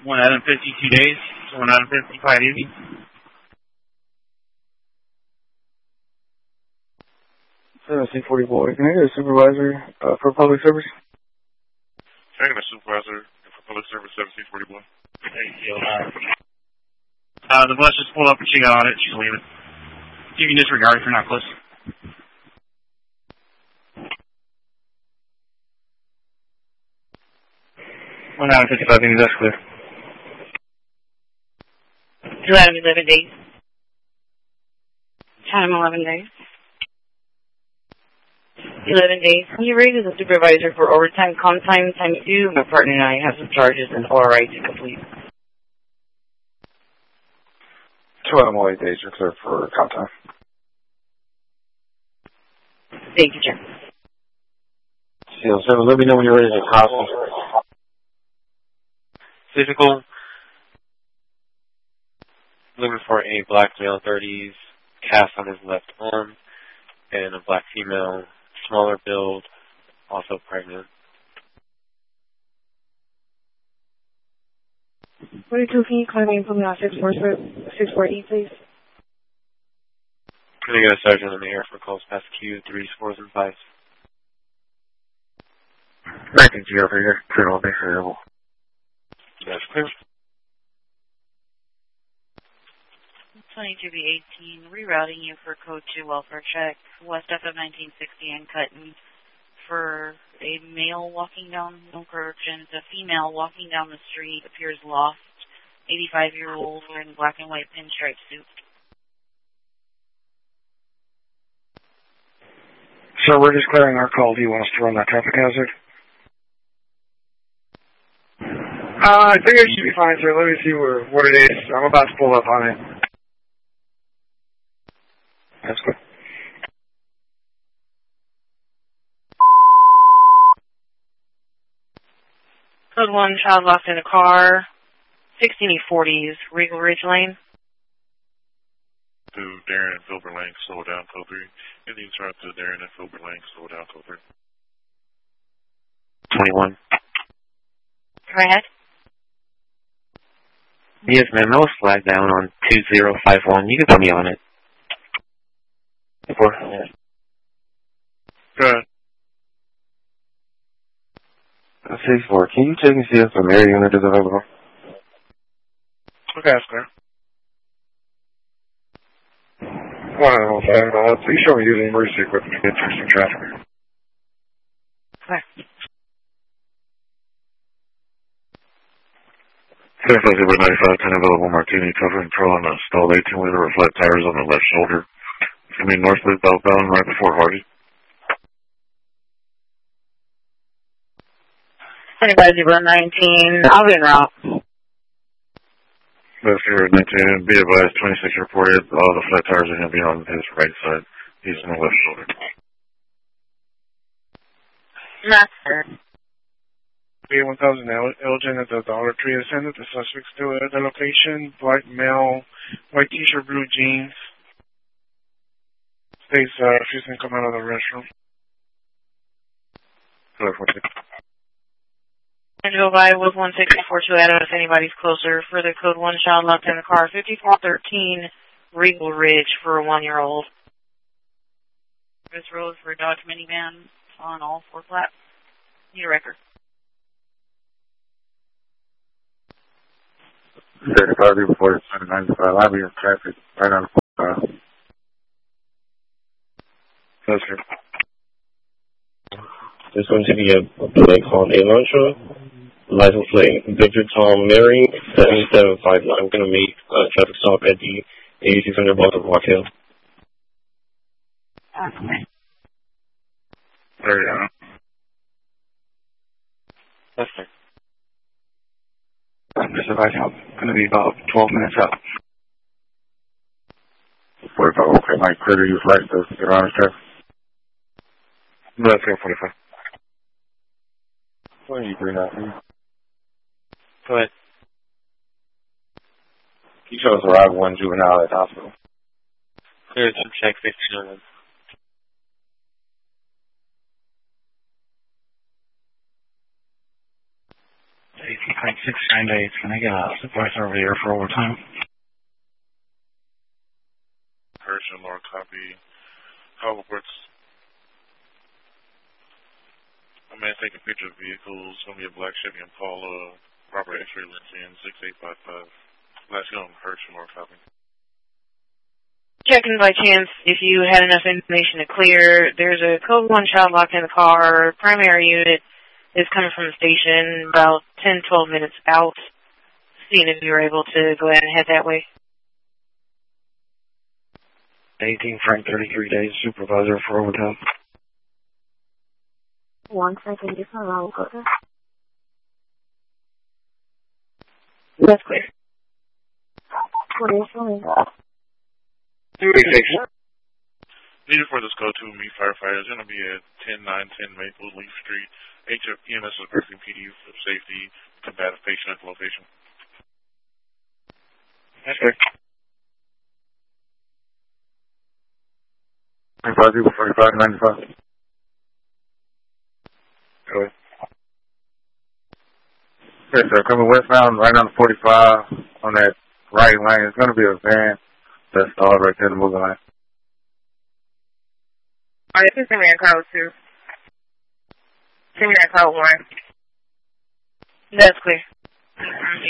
1 out of 52 days. 1 out of 55 easy. C40 boy. Can I get a supervisor for public service? Can I get a supervisor for public service 1740 boy? Thank you. The bus just pulled up and she got on it. She's leaving. You can disregard if you're not close. One out of 55 means that's clear. 2 out of 11 days. Time 11 days. 11 days. Can you raise as a supervisor for overtime, comp time, times 2? My partner and I have some charges and ORI to complete. 2 out of 8 days. You're clear for comp time. Thank you, Jim. CO7, let me know when you're ready to hostile. Physical. Looking for a black male 30s, cast on his left arm, and a black female, smaller build, also pregnant. 42, can you call me and put me on 648, please? Can I get a sergeant in the air for calls past Q, 3s, 4s, and 5s? Ranking G over here. Clear all base available. That's clear. 22B18, rerouting you for code 2 welfare check, west of 1960 and Cutton for a male walking down, no corrections, a female walking down the street, appears lost, 85-year-old wearing black and white pinstripe suit. So we're just clearing our call. Do you want us to run that traffic hazard? I think it should be fine, sir. Let me see what it is. I'm about to pull up on it. That's good. Code 1, child locked in a car, 1640s, Regal Ridge Lane. To Darren and Filbert Lane, slow down, code 3. Indian turn to Darren and Filbert Lane, slow down, code 3. 21. Go ahead. Yes, ma'am. I was flagged down on 2051. You can put me on it. 4. Yeah. Go ahead. 6-4. Can you check and see if the air unit is available? Okay, that's clear. Please show me using emergency equipment to get through some traffic. Okay. 95, 10 available Martini, covering pro on a stalled 18-wheeler with flat tires on the left shoulder. It's going to be north loop outbound right before Hardy. 25-19, I'll be en route. That's here at 19, be advised, 26 reported, all the flat tires are going to be on his right side. He's on the left shoulder. Master. B1000 Elgin at the Dollar Tree ascended. The suspect still at the location. Black male, white t-shirt, blue jeans. States she's going to come out of the restroom. Angelo by with 164-2 Adam if anybody's closer. Further code 1 child locked in the car. 5413 Regal Ridge for a 1-year-old. This road for a Dodge minivan on all 4 flaps. Need a record. 35 before 95. I'll be in traffic right on the That's true. There's going to be a plate called Elantra. License plate Victor Tom Mary 7759. I'm going to make a traffic stop at the 8600 block of Rock Hill. Okay. There you go. That's fair. Mr. Vice, I'm going to be about 12 minutes out. 45, okay, Mike, clear you flight to get on his traffic. That's here, 45. What are you doing out here? Go ahead. You showed us arrival 1 juvenile at the hospital. Clear to check 1500. Like 6 days. Can I get a supervisor over here for overtime? Herschel or copy. How reports? A man taking picture of vehicles. It's going to be a black Chevy Impala. Robert X-ray lens in 6855. Last known Herschel or copy. Checking by chance if you had enough information to clear. There's a code 1 child locked in the car. Primary unit is coming from the station about 10, 12 minutes out. Seeing if you were able to go ahead and head that way. 18 Frank, 33 days, supervisor for overtime. 1 second, just hold on, go there. That's clear. What is showing? 36. Needed for this code 2 meet firefighter is going to be at 10910 Maple Leaf Street. HF EMS is briefing PD for safety, combative patient at the location. That's clear. 35 people, 45, 95. Go ahead. Yes, sir. Coming westbound, right on the 45 on that right lane. It's going to be a van that's stalled right there in the moving line. Alright, this is send me a code 2. Send me that code 1. That's clear.